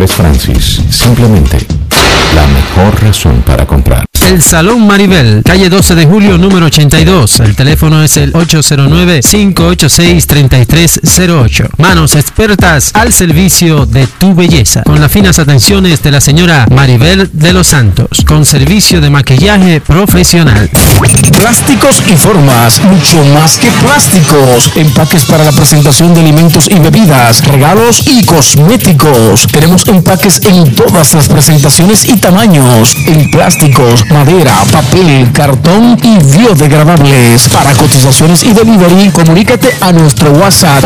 Muebles Francis, simplemente la mejor razón para comprar. El Salón Maribel, calle 12 de julio, número 82. El teléfono es el 809-586-3308. Manos expertas al servicio de tu belleza, con las finas atenciones de la señora Maribel de los Santos, con servicio de maquillaje profesional. Plásticos y formas, mucho más que plásticos. Empaques para la presentación de alimentos y bebidas, regalos y cosméticos. Tenemos empaques en todas las presentaciones y tamaños, en plásticos, madera, papel, cartón y biodegradables. Para cotizaciones y delivery, comunícate a nuestro WhatsApp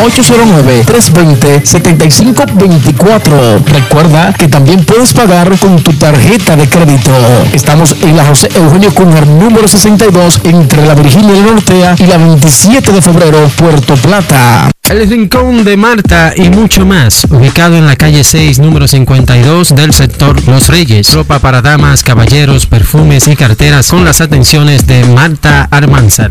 809-320-7524. Recuerda que también puedes pagar con tu tarjeta de crédito. Estamos en la José Eugenio Cunha, número 62, entre la Virginia del Norte y la 27 de febrero, Puerto Plata. El Rincón de Marta y mucho más, ubicado en la calle 6, número 52 del sector Los Reyes. Ropa para damas, caballeros, perfumes y carteras con las atenciones de Marta Armanzar.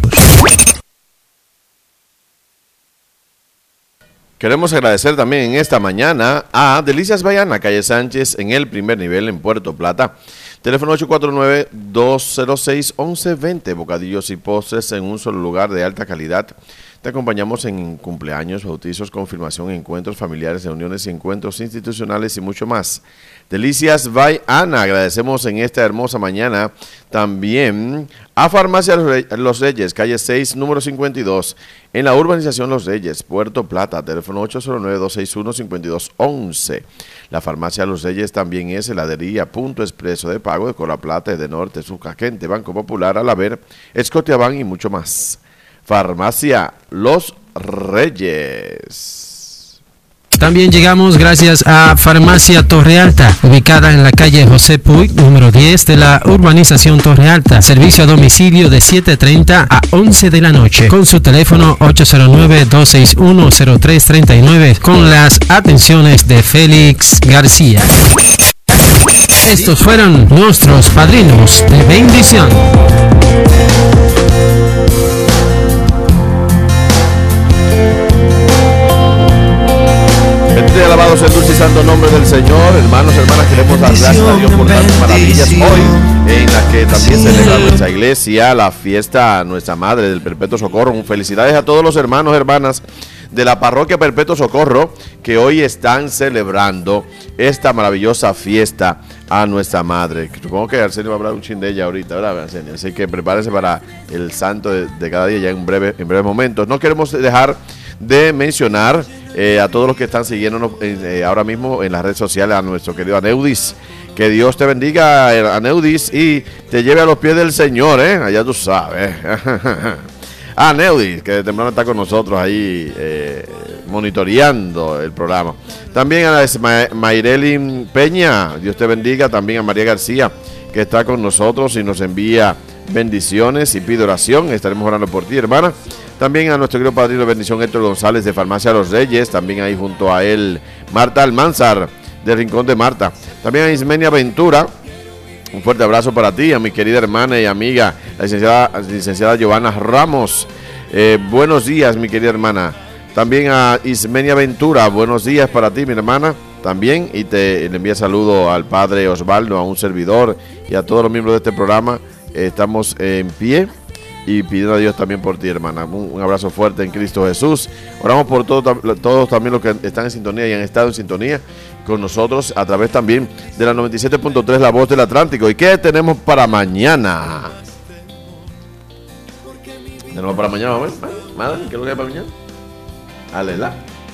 Queremos agradecer también en esta mañana a Delicias Bayana, calle Sánchez, en el primer nivel en Puerto Plata. Teléfono 849-206-1120. Bocadillos y postres en un solo lugar de alta calidad. Te acompañamos en cumpleaños, bautizos, confirmación, encuentros familiares, reuniones y encuentros institucionales y mucho más. Delicias by Ana. Agradecemos en esta hermosa mañana también a Farmacia Los Reyes, calle 6, número 52, en la urbanización Los Reyes, Puerto Plata. Teléfono 809-261-5211. La Farmacia Los Reyes también es heladería Punto Expreso de Pago de Colaplata, de Norte, Sucagente, Banco Popular, Alaber, Escotiaban y mucho más. Farmacia Los Reyes. También llegamos gracias a Farmacia Torre Alta, ubicada en la calle José Puig, número 10 de la urbanización Torre Alta. Servicio a domicilio de 7:30 a 11 de la noche, con su teléfono 809-261-0339, con las atenciones de Félix García. Estos fueron nuestros padrinos de bendición. Alabado sea el dulce y santo nombre del Señor. Hermanos, hermanas, queremos dar gracias a Dios por tantas maravillas hoy, en la que también celebra nuestra iglesia la fiesta a nuestra Madre del Perpetuo Socorro. Felicidades a todos los hermanos, hermanas de la parroquia Perpetuo Socorro que hoy están celebrando esta maravillosa fiesta a nuestra Madre. Supongo que Arsenio va a hablar un chin de ella ahorita, ¿verdad, Arsenio? Así que prepárense para el santo de cada día ya en breves momentos. No queremos dejar de mencionar a todos los que están siguiéndonos ahora mismo en las redes sociales, a nuestro querido Aneudis. Que Dios te bendiga, Aneudis, y te lleve a los pies del Señor, allá tú sabes. Aneudis, que de temprano está con nosotros ahí monitoreando el programa. También a Mayreli Peña, Dios te bendiga. También a María García, que está con nosotros y nos envía bendiciones y pide oración. Estaremos orando por ti, hermana. También a nuestro querido padrino de bendición Héctor González de Farmacia Los Reyes. También ahí junto a él Marta Almanzar del Rincón de Marta. También a Ismenia Ventura. Un fuerte abrazo para ti, a mi querida hermana y amiga, la licenciada Giovanna Ramos. Buenos días, mi querida hermana. También a Ismenia Ventura. Buenos días para ti, mi hermana. También, y le envía saludo al padre Osvaldo, a un servidor y a todos los miembros de este programa. Estamos en pie y pidiendo a Dios también por ti, hermana. Un abrazo fuerte en Cristo Jesús. Oramos por todos también los que están en sintonía y han estado en sintonía con nosotros a través también de la 97.3, La Voz del Atlántico. ¿Y qué tenemos para mañana? ¿Tenemos para mañana, mamá? ¿Madre? ¿Qué es lo que hay para mañana? Alela.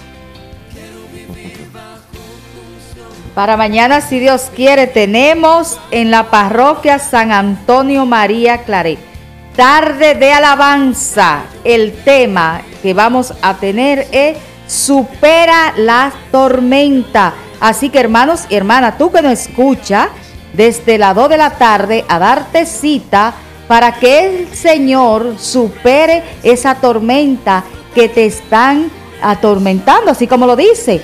Para mañana, si Dios quiere, tenemos en la parroquia San Antonio María Claret, tarde de alabanza. El tema que vamos a tener es Supera la tormenta. Así que, hermanos y hermanas, tú que nos escuchas, desde las 2 de la tarde a darte cita para que el Señor supere esa tormenta que te están atormentando, así como lo dice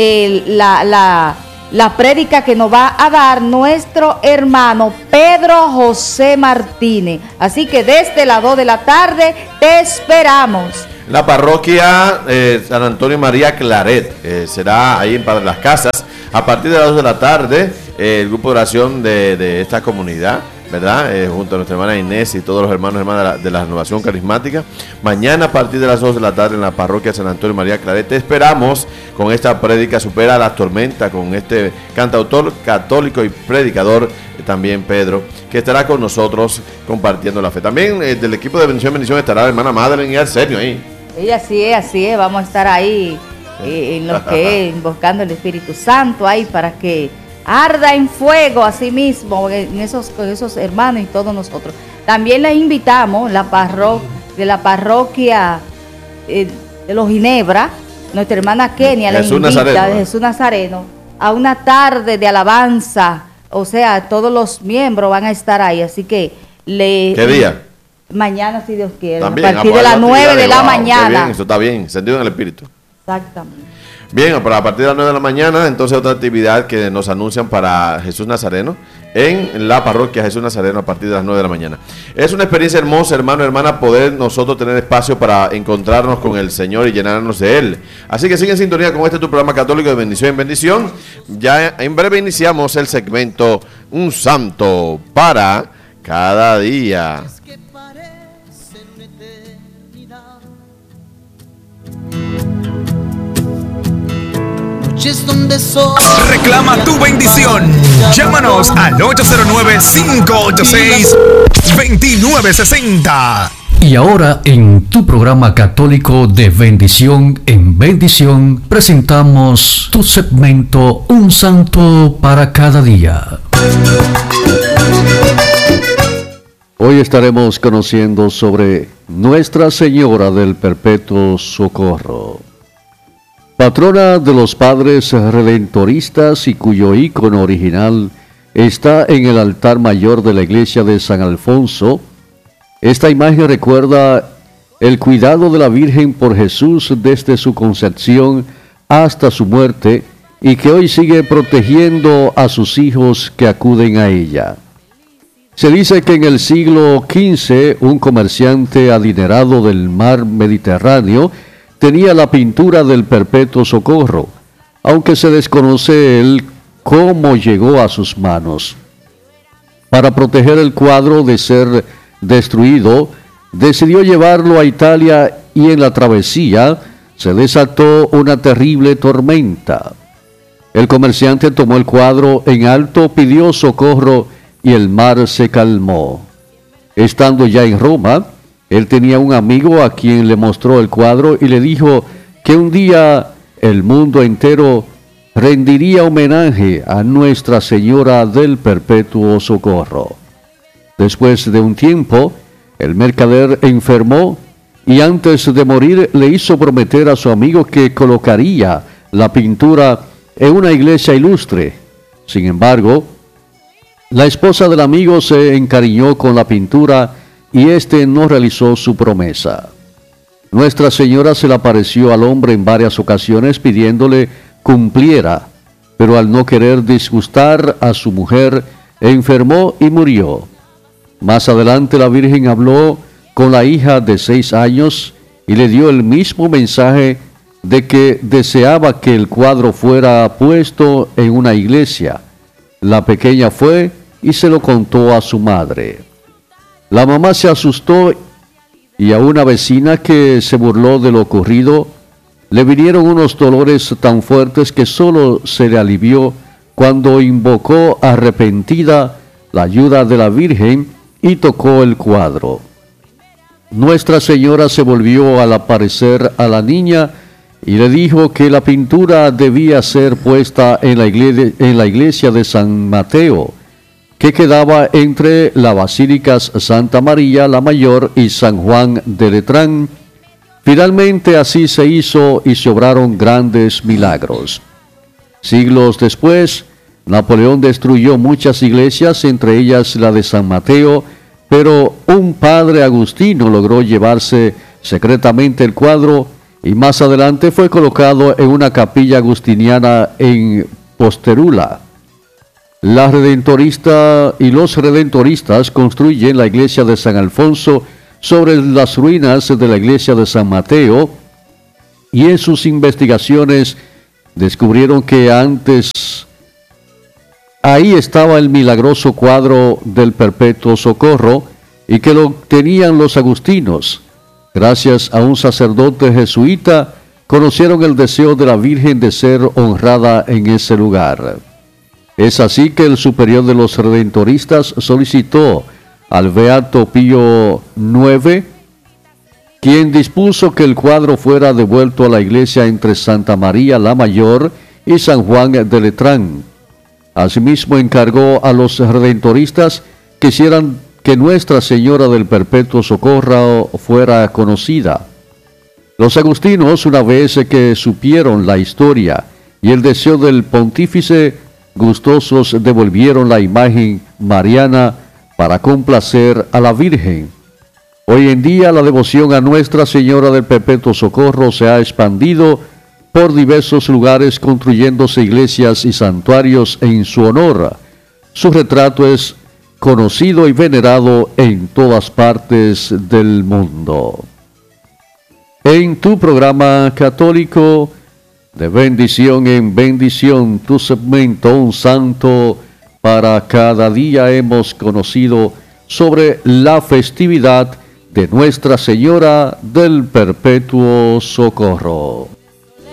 la prédica que nos va a dar nuestro hermano Pedro José Martínez. Así que desde las 2 de la tarde te esperamos. La parroquia San Antonio María Claret será ahí en Padre Las Casas. A partir de las 2 de la tarde, el grupo de oración de esta comunidad, ¿verdad? Junto a nuestra hermana Inés y todos los hermanos y hermanas de la Renovación Carismática. Mañana a partir de las 2 de la tarde en la parroquia San Antonio María Claret. Te esperamos con esta prédica Supera la Tormenta, con este cantautor católico y predicador también Pedro, que estará con nosotros compartiendo la fe. También del equipo de Bendición estará la hermana Madeleine y Arsenio ahí. Y así es, vamos a estar ahí en lo que es invocando el Espíritu Santo ahí para que arda en fuego a sí mismo en esos hermanos y todos nosotros. También les invitamos de la parroquia de los Ginebra, nuestra hermana Kenia les invita de Jesús Nazareno a una tarde de alabanza. O sea, todos los miembros van a estar ahí, así que ¿Qué día? Mañana, si Dios quiere, También, a partir de las 9 de la mañana. Bien, eso está bien, sentido en el espíritu. Exactamente. Bien, pero a partir de las 9 de la mañana, entonces otra actividad que nos anuncian para Jesús Nazareno, en la parroquia Jesús Nazareno a partir de las 9 de la mañana. Es una experiencia hermosa, hermano, hermana, poder nosotros tener espacio para encontrarnos con el Señor y llenarnos de Él. Así que sigue en sintonía con tu programa católico de bendición en bendición. Ya en breve iniciamos el segmento Un Santo para cada día. Reclama tu bendición. Llámanos al 809-586-2960. Y ahora en tu programa católico de bendición en bendición presentamos tu segmento Un Santo para cada día. Hoy estaremos conociendo sobre Nuestra Señora del Perpetuo Socorro, patrona de los padres redentoristas y cuyo ícono original está en el altar mayor de la iglesia de San Alfonso. Esta imagen recuerda el cuidado de la Virgen por Jesús desde su concepción hasta su muerte y que hoy sigue protegiendo a sus hijos que acuden a ella. Se dice que en el siglo XV un comerciante adinerado del mar Mediterráneo tenía la pintura del Perpetuo Socorro, aunque se desconoce el cómo llegó a sus manos. Para proteger el cuadro de ser destruido, decidió llevarlo a Italia y en la travesía se desató una terrible tormenta. El comerciante tomó el cuadro en alto, pidió socorro y el mar se calmó. Estando ya en Roma, él tenía un amigo a quien le mostró el cuadro y le dijo que un día el mundo entero rendiría homenaje a Nuestra Señora del Perpetuo Socorro. Después de un tiempo, el mercader enfermó y antes de morir le hizo prometer a su amigo que colocaría la pintura en una iglesia ilustre. Sin embargo, la esposa del amigo se encariñó con la pintura y éste no realizó su promesa. Nuestra Señora se le apareció al hombre en varias ocasiones pidiéndole cumpliera, pero al no querer disgustar a su mujer, enfermó y murió. Más adelante la Virgen habló con la hija de 6 años y le dio el mismo mensaje de que deseaba que el cuadro fuera puesto en una iglesia. La pequeña fue y se lo contó a su madre. La mamá se asustó y a una vecina que se burló de lo ocurrido le vinieron unos dolores tan fuertes que solo se le alivió cuando invocó arrepentida la ayuda de la Virgen y tocó el cuadro. Nuestra Señora se volvió al aparecer a la niña y le dijo que la pintura debía ser puesta en la iglesia de San Mateo, que quedaba entre las basílicas Santa María la Mayor y San Juan de Letrán. Finalmente así se hizo y se obraron grandes milagros. Siglos después, Napoleón destruyó muchas iglesias, entre ellas la de San Mateo, pero un padre agustino logró llevarse secretamente el cuadro y más adelante fue colocado en una capilla agustiniana en Posterula. La redentorista y los redentoristas construyen la iglesia de San Alfonso sobre las ruinas de la iglesia de San Mateo y en sus investigaciones descubrieron que antes ahí estaba el milagroso cuadro del Perpetuo Socorro y que lo tenían los agustinos. Gracias a un sacerdote jesuita, conocieron el deseo de la Virgen de ser honrada en ese lugar. Es así que el superior de los redentoristas solicitó al Beato Pío IX, quien dispuso que el cuadro fuera devuelto a la iglesia entre Santa María la Mayor y San Juan de Letrán. Asimismo encargó a los redentoristas que hicieran que Nuestra Señora del Perpetuo Socorro fuera conocida. Los agustinos, una vez que supieron la historia y el deseo del pontífice, gustosos devolvieron la imagen mariana para complacer a la Virgen. Hoy en día la devoción a Nuestra Señora del Perpetuo Socorro se ha expandido por diversos lugares, construyéndose iglesias y santuarios en su honor. Su retrato es conocido y venerado en todas partes del mundo. En tu programa católico, de bendición en bendición, tu segmento Un Santo para cada día, hemos conocido sobre la festividad de Nuestra Señora del Perpetuo Socorro.